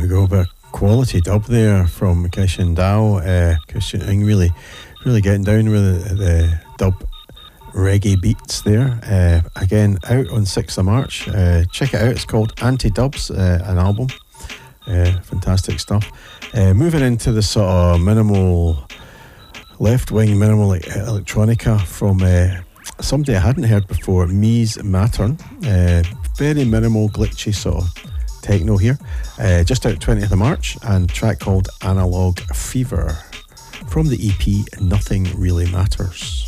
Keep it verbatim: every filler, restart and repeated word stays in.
we go, but quality dub there from Christian Dao. Uh, Christian Ng really, really getting down with the, the dub reggae beats there. Uh, again, out on sixth of March. Uh, check it out. It's called Anti-Dubs, uh, an album. Uh, fantastic stuff. Uh, moving into the sort of minimal, left-wing minimal electronica from uh, somebody I hadn't heard before, Mies Mattern. Uh, very minimal, glitchy sort of techno here. Uh, just out twentieth of March, and a track called Analog Fever from the E P Nothing Really Matters.